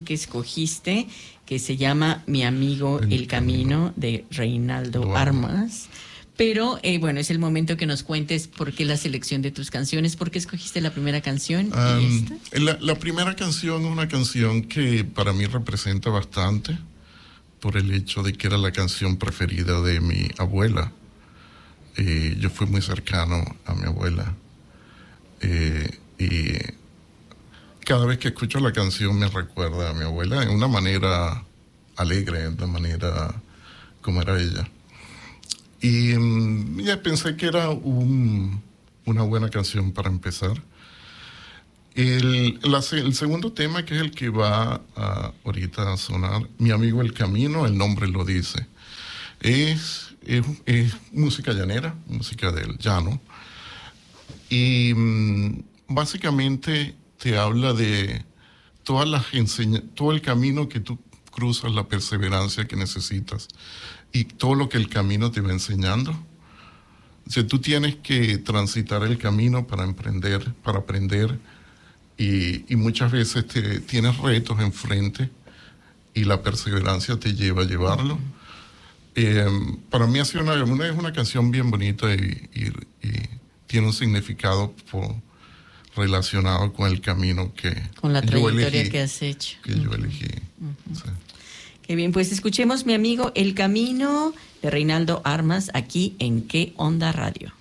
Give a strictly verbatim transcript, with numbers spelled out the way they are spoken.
que escogiste, que se llama Mi amigo El, el Camino, de Reinaldo wow. Armas. Pero, eh, bueno, es el momento que nos cuentes por qué la selección de tus canciones, por qué escogiste la primera canción. Um, y esta. La, la primera canción es una canción que para mí representa bastante, por el hecho de que era la canción preferida de mi abuela. Eh, yo fui muy cercano a mi abuela. Eh, y cada vez que escucho la canción me recuerda a mi abuela en una manera alegre, de manera como era ella. Y um, ya pensé que era un, una buena canción para empezar. El, la, el segundo tema, que es el que va a, ahorita a sonar, Mi amigo El Camino, el nombre lo dice. Es, es, es música llanera, música del llano. Y um, básicamente te habla de todas las enseña- todo el camino que tú cruzas, la perseverancia que necesitas y todo lo que el camino te va enseñando. O sea, tú tienes que transitar el camino para emprender, para aprender, y, y muchas veces te, tienes retos enfrente y la perseverancia te lleva a llevarlo. Eh, para mí ha sido una, una, es una canción bien bonita y, y, y tiene un significado por, relacionado con el camino que con la trayectoria elegí, que has hecho. Que uh-huh. yo elegí. Uh-huh. Sí. Qué bien, pues escuchemos Mi amigo El Camino de Reinaldo Armas aquí en ¿Qué Onda Radio?